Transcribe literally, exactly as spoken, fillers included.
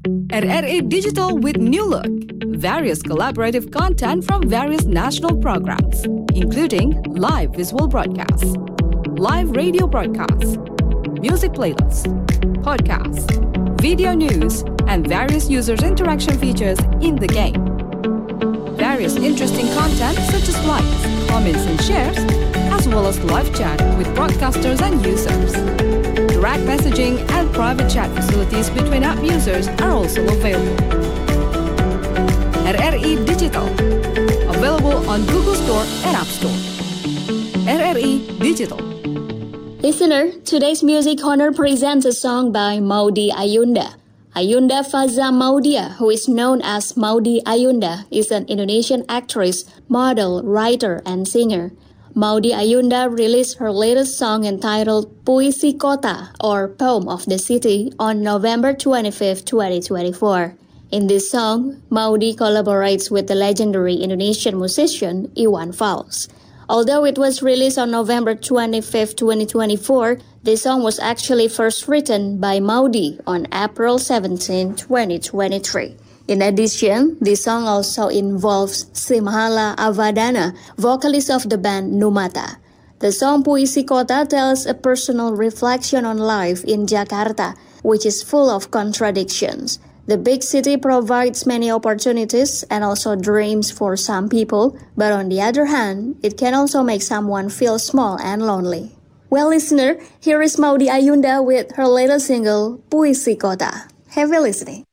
R R A Digital with new look. Various collaborative content from various national programs, including live visual broadcasts, live radio broadcasts, music playlists, podcasts, video news, and various users' interaction features in the game. Various interesting content such as likes, comments, and shares, as well as live chat with broadcasters and users. Direct messaging and private chat facilities between app users are also available. R R E Digital, available on Google Store and App Store. R R E Digital. Listener, today's Music Corner presents a song by Maudy Ayunda. Ayunda Faza Maudia, who is known as Maudy Ayunda, is an Indonesian actress, model, writer, and singer. Maudy Ayunda released her latest song entitled Puisi Kota, or Poem of the City, on November twenty-fifth, twenty twenty-four. In this song, Maudy collaborates with the legendary Indonesian musician Iwan Fals. Although it was released on November twenty-fifth, twenty twenty-four, the song was actually first written by Maudy on April seventeenth, twenty twenty-three. In addition, the song also involves Simhala Avadana, vocalist of the band Numata. The song Puisi Kota tells a personal reflection on life in Jakarta, which is full of contradictions. The big city provides many opportunities and also dreams for some people, but on the other hand, it can also make someone feel small and lonely. Well, listener, here is Maudy Ayunda with her latest single, Puisi Kota. Have a listening.